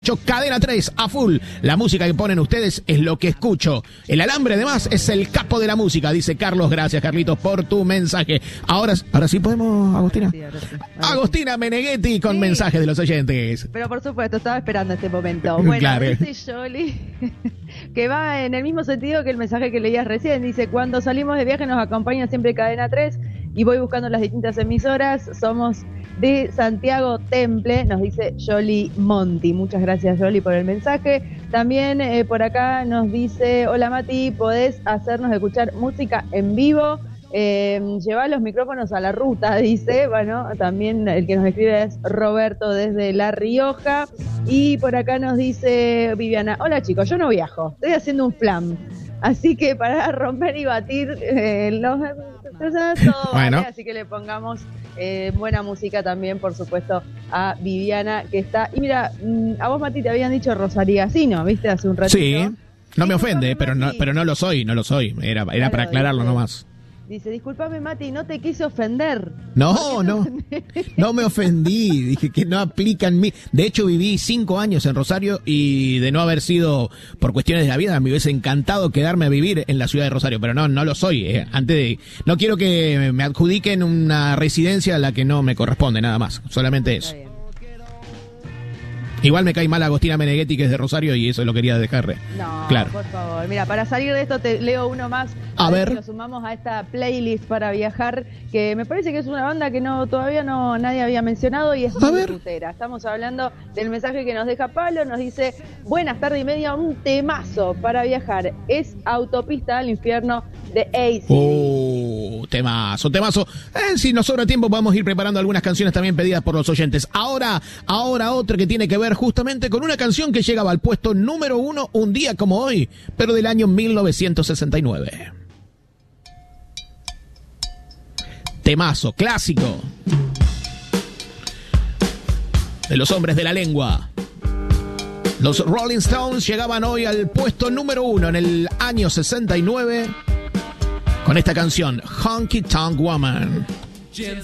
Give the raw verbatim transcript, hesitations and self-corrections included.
dieciocho, Cadena tres, a full. La música que ponen ustedes es lo que escucho. El alambre, además, es el capo de la música, dice Carlos. Gracias, Carlitos, por tu mensaje. Ahora, ahora sí podemos, Agostina. Sí, ahora sí. Ahora Agostina sí. Meneghetti con Sí. mensajes de los oyentes. Pero por supuesto, estaba esperando este momento. Bueno, Claro. dice Yoli, que va en el mismo sentido que el mensaje que leías recién. Dice, cuando salimos de viaje nos acompaña siempre Cadena tres y voy buscando las distintas emisoras. Somos de Santiago Temple, nos dice Yoli Monti. Muchas gracias, Yoli, por el mensaje. También eh, por acá nos dice, hola Mati, ¿podés hacernos escuchar música en vivo? Eh, llevar los micrófonos a la ruta, dice. Bueno, también el que nos escribe es Roberto desde La Rioja. Y por acá nos dice Viviana, hola chicos, yo no viajo, estoy haciendo un flam. Así que para romper y batir eh, los... todo Bueno. vale, así que le pongamos eh, buena música también, por supuesto, a Viviana, que está... Y mira, a vos, Mati, te habían dicho Rosariacino, ¿viste? Hace un ratito. Sí, no me Sí, ofende, disculpame, pero no, Mati. pero no lo soy, no lo soy. Era, era Claro, para aclararlo dice- nomás. Dice, disculpame, Mati, no te quise ofender. No, no, no me ofendí, dije que no aplica en mí. De hecho, viví cinco años en Rosario y de no haber sido por cuestiones de la vida, me hubiese encantado quedarme a vivir en la ciudad de Rosario, pero no, no lo soy. Eh, antes de, no quiero que me adjudiquen una residencia a la que no me corresponde, nada más, solamente eso. Está bien. Igual me cae mal Agostina Meneghetti, que es de Rosario, y eso lo quería dejar eh, No, claro. por favor. Mira, para salir de esto te leo uno más. A ver. Si lo sumamos a esta playlist para viajar, que me parece que es una banda que no todavía no nadie había mencionado y es A muy ver. rutera. Estamos hablando del mensaje que nos deja Pablo, nos dice, buenas tardes y media, un temazo para viajar. Es Autopista al Infierno de A C D C. Oh, temazo, temazo. Eh, si nos sobra tiempo podemos ir preparando algunas canciones también pedidas por los oyentes. Ahora, ahora otra que tiene que ver justamente con una canción que llegaba al puesto número uno un día como hoy, pero del año mil novecientos sesenta y nueve. Temazo, clásico. De los hombres de la lengua. Los Rolling Stones llegaban hoy al puesto número uno en el año sesenta y nueve con esta canción, Honky Tonk Woman.